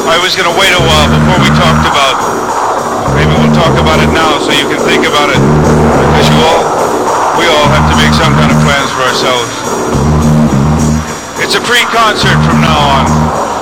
I was going to wait a while before we talked about. Maybe we'll talk about it now so you can think about it. Because we all have to make some kind of plans for ourselves. It's a pre-concert from now on.